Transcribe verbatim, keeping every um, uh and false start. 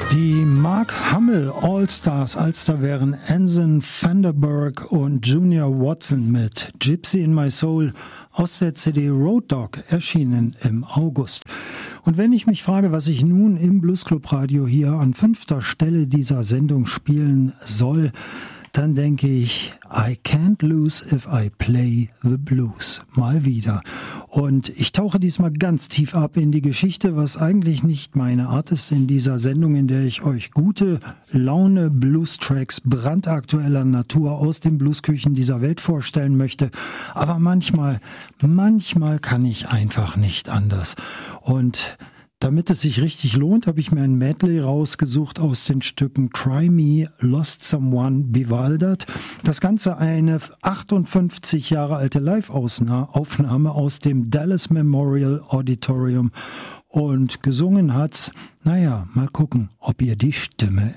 Die Mark Hamill All-Stars, als da wären Anson Vanderberg und Junior Watson mit Gypsy in My Soul aus der C D Road Dog, erschienen im August. Und wenn ich mich frage, was ich nun im Bluesclub Radio hier an fünfter Stelle dieser Sendung spielen soll, dann denke ich, I can't lose if I play the blues. Mal wieder. Und ich tauche diesmal ganz tief ab in die Geschichte, was eigentlich nicht meine Art ist in dieser Sendung, in der ich euch gute Laune Blues-Tracks brandaktueller Natur aus den Bluesküchen dieser Welt vorstellen möchte. Aber manchmal, manchmal kann ich einfach nicht anders. Und damit es sich richtig lohnt, habe ich mir ein Medley rausgesucht aus den Stücken Try Me, Lost Someone, Bewildered. Das Ganze eine achtundfünfzig Jahre alte Live-Aufnahme aus dem Dallas Memorial Auditorium. Und gesungen hat's, naja, mal gucken, ob ihr die Stimme